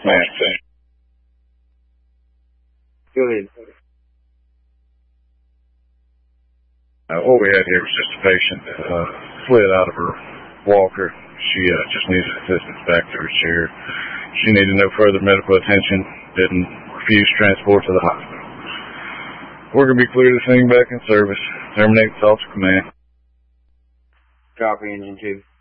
Man. Go ahead. What we had here was just a patient that slid out of her walker. She just needed assistance back to her chair. She needed no further medical attention, didn't refuse transport to the hospital. We're going to be clear to sing back in service. Terminate salts command. Copy, Engine 2.